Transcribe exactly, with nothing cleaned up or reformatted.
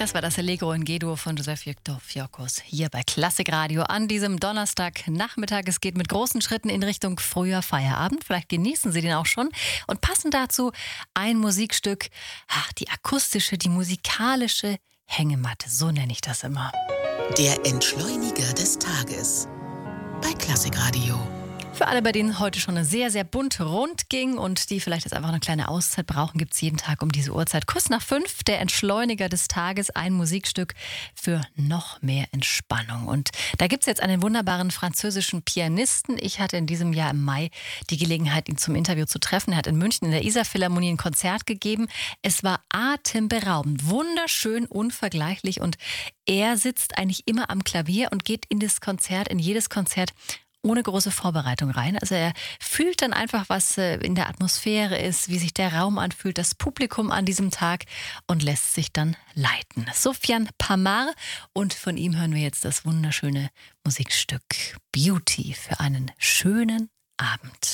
Das war das Allegro in G-Dur von Josef Victor Fiocos hier bei Klassikradio an diesem Donnerstagnachmittag. Es geht mit großen Schritten in Richtung früher Feierabend. Vielleicht genießen Sie den auch schon. Und passend dazu ein Musikstück, ach, die akustische, die musikalische Hängematte, so nenne ich das immer. Der Entschleuniger des Tages bei Klassikradio. Für alle, bei denen heute schon eine sehr, sehr bunt rund ging und die vielleicht jetzt einfach eine kleine Auszeit brauchen, gibt es jeden Tag um diese Uhrzeit kurz nach fünf der Entschleuniger des Tages, ein Musikstück für noch mehr Entspannung. Und da gibt es jetzt einen wunderbaren französischen Pianisten. Ich hatte in diesem Jahr im Mai die Gelegenheit, ihn zum Interview zu treffen. Er hat in München in der Isar-Philharmonie ein Konzert gegeben. Es war atemberaubend, wunderschön, unvergleichlich und er sitzt eigentlich immer am Klavier und geht in das Konzert, in jedes Konzert ohne große Vorbereitung rein. Also er fühlt dann einfach, was in der Atmosphäre ist, wie sich der Raum anfühlt, das Publikum an diesem Tag und lässt sich dann leiten. Soufiane Pamar, und von ihm hören wir jetzt das wunderschöne Musikstück Beauty für einen schönen Abend.